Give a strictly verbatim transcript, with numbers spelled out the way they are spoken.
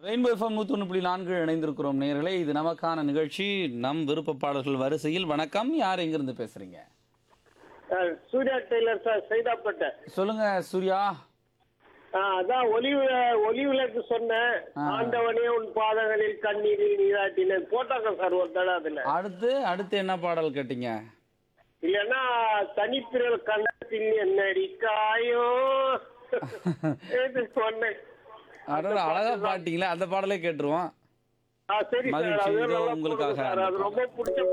Rainbow FM நூற்றி ஒன்று புள்ளி நான்கு இணைந்திருக்கிறோம் நேயர்களே. இது நமக்கான நிகழ்ச்சி. நம் விருப்ப பாடல்கள் வரிசையில். வணக்கம், யார் எங்கிருந்து பேசுறீங்க? Sir Surya Taylor sir, Saidapet. சொல்லுங்க சூர்யா. ஆ, அதான் ஒலி வி- ஒலி விளக்கு சொன்னேன். ஆ. ஆண்டவனே உன் பாதங்களில் கண்ணீரில் நீராட்டினேன் போட்டாங்க சார் ஒரு தடவை அதுல. அடுத்து அடுத்து என்ன பாடல் கேட்டீங்க? இல்லைன்னா தனிப்பிரல் கண்ணத்தில் என்னடி காயோ இது சொன்னேன். அடடா, அழகா பாட்டீங்களா? அந்த பாடலே கேட்டுருவோம். ஆ, சரி சார், மகிழ்ச்சி, அது இதோ நல்லா உங்களுக்காக போடுங்க சார். அது ரொம்ப பிடிச்ச